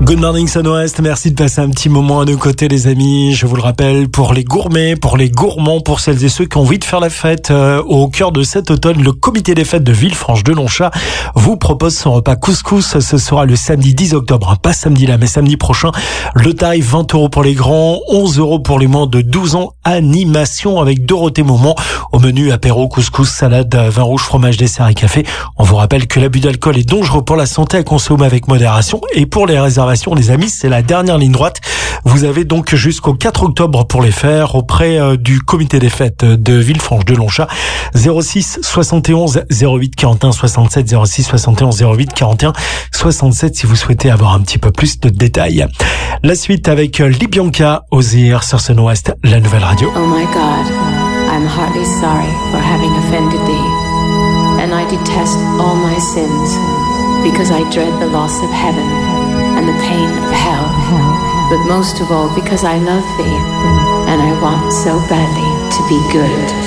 Good morning Sun-Ouest, merci de passer un petit moment à nos côtés les amis. Je vous le rappelle, pour les gourmets, pour les gourmands, pour celles et ceux qui ont envie de faire la fête au cœur de cet automne, le comité des fêtes de Villefranche-de-Longchat vous propose son repas couscous. Ce sera le samedi 10 octobre, pas samedi là, mais samedi prochain. Le tarif 20 € pour les grands, 11 € pour les moins de 12 ans. Animation avec Dorothée Moment. Au menu apéro, couscous, salade, vin rouge, fromage, dessert et café. On vous rappelle que l'abus d'alcool est dangereux pour la santé, à consommer avec modération. Et pour les réservations, les amis, c'est la dernière ligne droite. Vous avez donc jusqu'au 4 octobre pour les faire auprès du comité des fêtes de Villefranche-de-Longchat. 06 71 08 41 67 06 71 08 41 67 si vous souhaitez avoir un petit peu plus de détails. La suite avec Libyanka Ozir sur Sun-Ouest, la nouvelle radio. Oh my God, I'm heartily sorry for having offended thee, and I detest all my sins, because I dread the loss of heaven and the pain of hell, but most of all because I love thee, and I want so badly to be good.